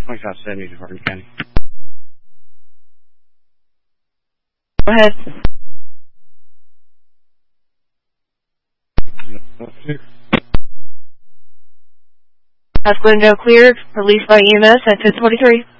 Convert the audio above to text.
2570 to Hardin County. Go ahead. House window cleared. Released by EMS at 10:23.